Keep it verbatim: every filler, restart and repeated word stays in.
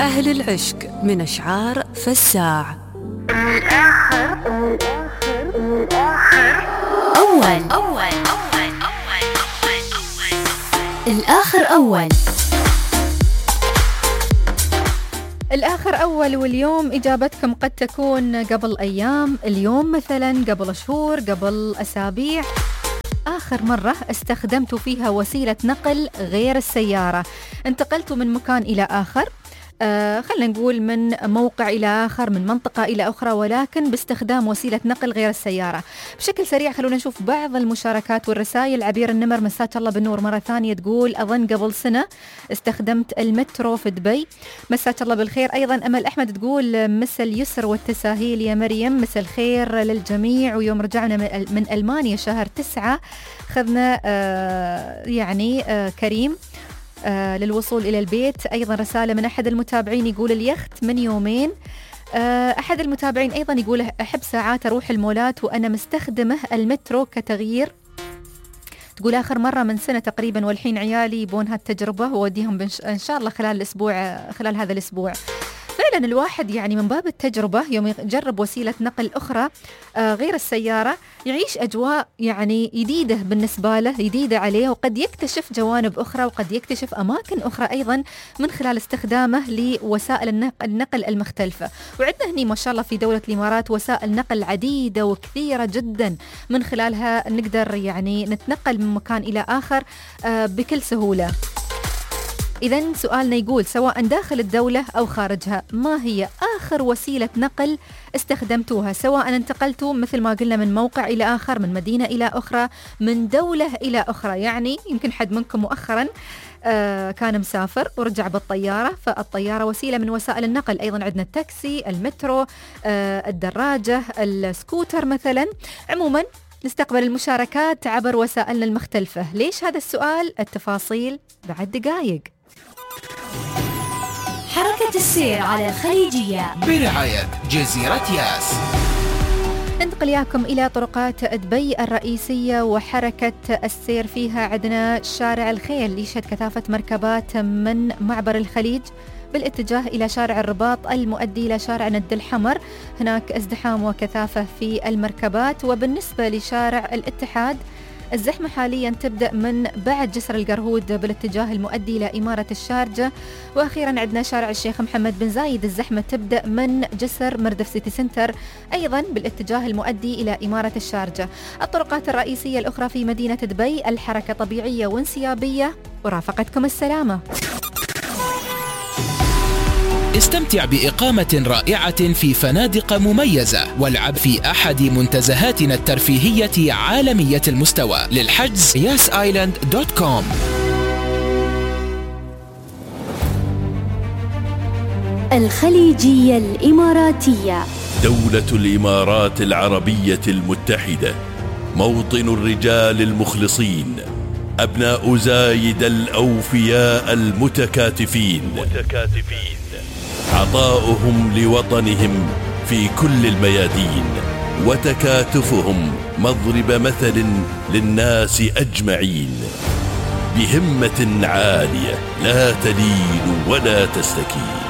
أهل العشق من أشعار فساع. الآخر الآخر أول أول أول أول الآخر أول الآخر أول. واليوم إجابتكم قد تكون قبل أيام، اليوم مثلا قبل شهور، قبل أسابيع. آخر مرة استخدمت فيها وسيلة نقل غير السيارة. انتقلت من مكان إلى آخر، آه خلنا نقول من موقع إلى آخر، من منطقة إلى أخرى، ولكن باستخدام وسيلة نقل غير السيارة. بشكل سريع خلونا نشوف بعض المشاركات والرسائل. عبير النمر مساك الله بالنور مرة ثانية تقول أظن قبل سنة استخدمت المترو في دبي. مساك الله بالخير. أيضا أمل أحمد تقول مسا اليسر والتساهيل يا مريم، مسا الخير للجميع. ويوم رجعنا من ألمانيا شهر تسعة خذنا آه يعني آه كريم آه للوصول إلى البيت. أيضا رسالة من أحد المتابعين يقول اليخت من يومين. آه أحد المتابعين أيضا يقول أحب ساعات أروح المولات وأنا مستخدمه المترو كتغيير. تقول آخر مرة من سنة تقريبا، والحين عيالي يبون هالتجربة ووديهم إن شاء الله خلال الأسبوع، خلال هذا الأسبوع. فعلا الواحد يعني من باب التجربة يوم يجرب وسيلة نقل أخرى آه غير السيارة يعيش أجواء يعني جديدة بالنسبة له، جديدة عليه، وقد يكتشف جوانب أخرى وقد يكتشف أماكن أخرى أيضا من خلال استخدامه لوسائل النقل المختلفة. وعندنا هني ما شاء الله في دولة الإمارات وسائل نقل عديدة وكثيرة جدا من خلالها نقدر يعني نتنقل من مكان إلى آخر آه بكل سهولة. إذن سؤالنا يقول سواء داخل الدولة أو خارجها، ما هي آخر وسيلة نقل استخدمتوها؟ سواء انتقلتوا مثل ما قلنا من موقع إلى آخر، من مدينة إلى أخرى، من دولة إلى أخرى. يعني يمكن حد منكم مؤخرا آه كان مسافر ورجع بالطيارة، فالطيارة وسيلة من وسائل النقل. أيضا عندنا التاكسي، المترو، آه الدراجة، السكوتر مثلا. عموما نستقبل المشاركات عبر وسائلنا المختلفة. ليش هذا السؤال؟ التفاصيل بعد دقائق. حركة السير على الخليجية برعاية جزيرة ياس. ننتقل ياكم إلى طرقات دبي الرئيسية وحركة السير فيها. عندنا شارع الخيل يشهد كثافة مركبات من معبر الخليج بالاتجاه إلى شارع الرباط المؤدي إلى شارع ند الحمر، هناك ازدحام وكثافة في المركبات. وبالنسبة لشارع الاتحاد الزحمة حاليا تبدأ من بعد جسر القرهود بالاتجاه المؤدي إلى إمارة الشارجة. وأخيرا عندنا شارع الشيخ محمد بن زايد، الزحمة تبدأ من جسر مردف سيتي سنتر أيضا بالاتجاه المؤدي إلى إمارة الشارجة. الطرقات الرئيسية الأخرى في مدينة دبي الحركة طبيعية وانسيابية، ورافقتكم السلامة. استمتع بإقامة رائعة في فنادق مميزة، والعب في أحد منتزهاتنا الترفيهية عالمية المستوى. للحجز ياس آيلاند دوت كوم. الخليجية الإماراتية. دولة الإمارات العربية المتحدة، موطن الرجال المخلصين، أبناء زايد الأوفياء المتكاتفين، متكاتفين. عطاؤهم لوطنهم في كل الميادين، وتكاتفهم مضرب مثل للناس أجمعين. بهمة عالية لا تلين ولا تستكين.